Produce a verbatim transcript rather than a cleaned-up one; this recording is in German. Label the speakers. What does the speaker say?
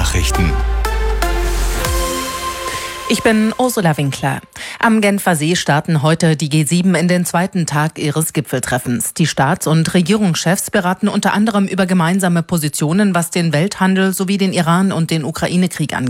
Speaker 1: Nachrichten.
Speaker 2: Ich bin Ursula Winkler. Am Genfer See starten heute die G sieben in den zweiten Tag ihres Gipfeltreffens. Die Staats- und Regierungschefs beraten unter anderem über gemeinsame Positionen, was den Welthandel sowie den Iran und den Ukraine-Krieg angeht.